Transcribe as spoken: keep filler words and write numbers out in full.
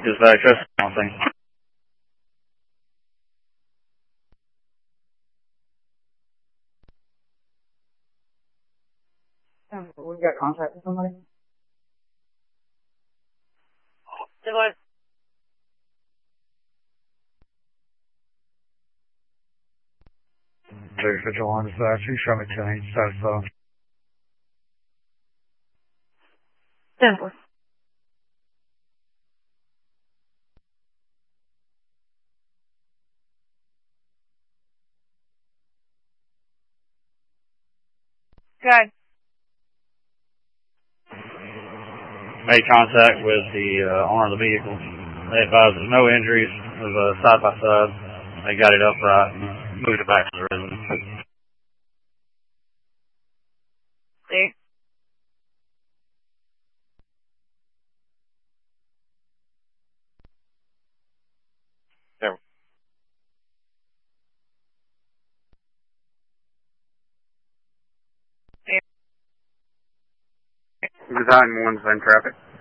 Dispatch, that's one thing. We got contact with somebody? Dispatch. Two Central One Dispatch, you show me change, status phone. ten four. Good. Made contact with the uh, owner of the vehicle. They advised there's no injuries. It was uh, side by side. They got it upright and moved it back to the residence. See? There. Design one, same traffic.